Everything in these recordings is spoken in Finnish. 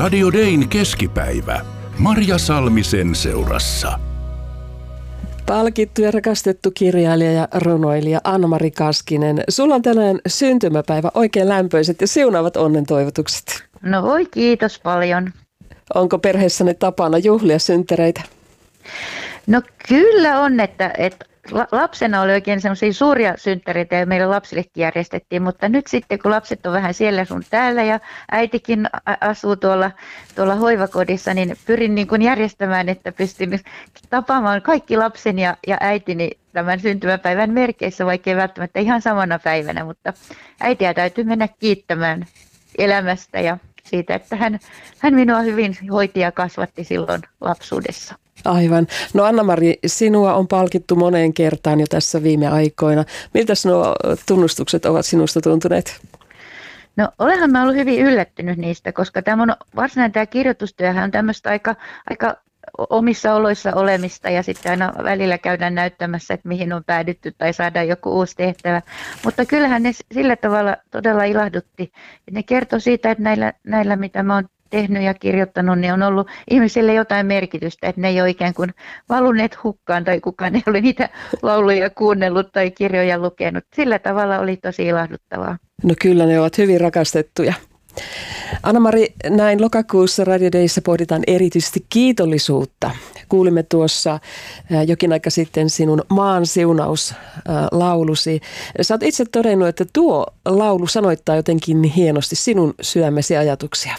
Radio Dayn keskipäivä. Marja Salmisen seurassa. Palkittu ja rakastettu kirjailija ja runoilija Anna-Mari Kaskinen. Sulla on tänään syntymäpäivä. Oikein lämpöiset ja siunaavat onnentoivotukset. No voi, kiitos paljon. Onko perheessäne tapana juhlia synttäreitä? No kyllä on, että lapsena oli oikein semmoisia suuria synttäreitä ja meillä lapsillekin järjestettiin, mutta nyt sitten kun lapset on vähän siellä sun täällä ja äitikin asuu tuolla hoivakodissa, niin pyrin niin kuin järjestämään, että pystyn tapaamaan kaikki lapseni ja äitini tämän syntymäpäivän merkeissä, vaikka ei välttämättä ihan samana päivänä, mutta äitiä täytyy mennä kiittämään elämästä ja siitä, että hän minua hyvin hoiti ja kasvatti silloin lapsuudessa. Aivan. No Anna-Mari, sinua on palkittu moneen kertaan jo tässä viime aikoina. Miltäs nuo tunnustukset ovat sinusta tuntuneet? No olenhan mä ollut hyvin yllättynyt niistä, koska tämä kirjoitustyöhän on tämmöistä aika omissa oloissa olemista ja sitten aina välillä käydään näyttämässä, että mihin on päädytty tai saadaan joku uusi tehtävä. Mutta kyllähän ne sillä tavalla todella ilahdutti. Ne kertoo siitä, että näillä mitä mä oon tehnyt ja kirjoittanut, niin on ollut ihmisille jotain merkitystä, että ne ei ole ikään kuin valuneet hukkaan tai kukaan ei ole niitä lauluja kuunnellut tai kirjoja lukenut. Sillä tavalla oli tosi ilahduttavaa. No kyllä, ne ovat hyvin rakastettuja. Anna-Mari, näin lokakuussa Radio Dayssä pohditaan erityisesti kiitollisuutta. Kuulimme tuossa jokin aika sitten sinun maan siunauslaulusi. Sä oot itse todennut, että tuo laulu sanoittaa jotenkin hienosti sinun sydämesi ajatuksia.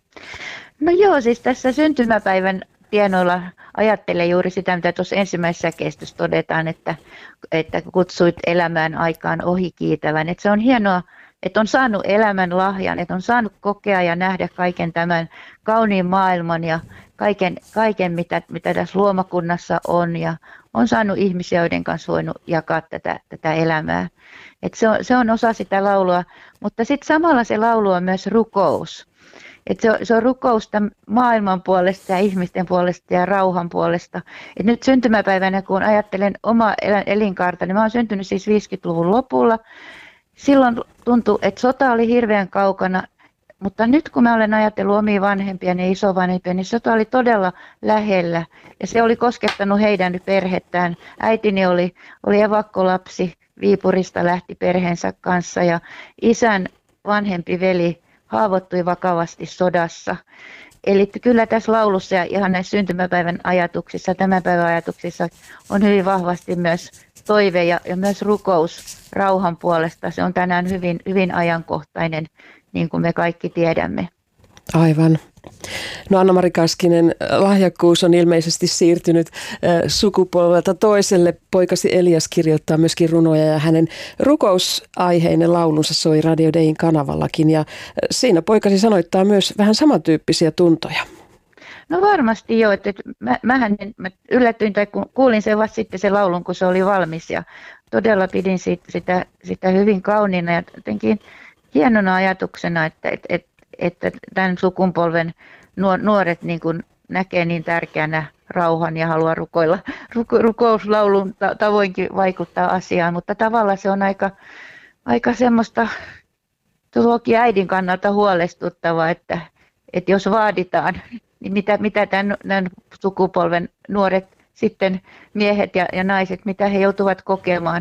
No joo, siis tässä syntymäpäivän tienoilla ajattelen juuri sitä, mitä tuossa ensimmäisessä kestossa todetaan, että kutsuit elämään aikaan ohi kiitävän. Että se on hienoa, että on saanut elämän lahjan, että on saanut kokea ja nähdä kaiken tämän kauniin maailman ja kaiken mitä tässä luomakunnassa on. Ja on saanut ihmisiä, joiden kanssa voinut jakaa tätä elämää. Että se on osa sitä laulua, mutta sitten samalla se laulu on myös rukous. Että se on rukousta maailman puolesta ja ihmisten puolesta ja rauhan puolesta. Et nyt syntymäpäivänä, kun ajattelen omaa elinkaarta, niin mä oon syntynyt siis 50-luvun lopulla. Silloin tuntui, että sota oli hirveän kaukana, mutta nyt kun mä olen ajatellut omia vanhempia ja isovanhempia, niin sota oli todella lähellä. Ja se oli koskettanut heidän perhettään. Äitini oli evakkolapsi, Viipurista lähti perheensä kanssa ja isän vanhempi veli haavoittui vakavasti sodassa. Eli kyllä tässä laulussa ja ihan näissä syntymäpäivän ajatuksissa, tämän päivän ajatuksissa on hyvin vahvasti myös toive ja myös rukous rauhan puolesta. Se on tänään hyvin, hyvin ajankohtainen, niin kuin me kaikki tiedämme. Aivan. No Anna-Mari Kaskinen, lahjakkuus on ilmeisesti siirtynyt sukupolvelta toiselle. Poikasi Elias kirjoittaa myöskin runoja ja hänen rukousaiheinen laulunsa soi Radio Dayn kanavallakin. Ja siinä poikasi sanoittaa myös vähän samantyyppisiä tuntoja. No varmasti joo. Mä yllätyin tai kuulin sen vasta sitten sen laulun, kun se oli valmis. Ja todella pidin sitä hyvin kauniina ja jotenkin hienona ajatuksena, että tämän sukupolven nuoret niin kuin näkee niin tärkeänä rauhan ja haluaa rukoilla. Rukouslaulun tavoinkin vaikuttaa asiaan, mutta tavallaan se on aika semmoista tuokin äidin kannalta huolestuttavaa, että jos vaaditaan, niin mitä tämän sukupolven nuoret sitten miehet ja naiset, mitä he joutuvat kokemaan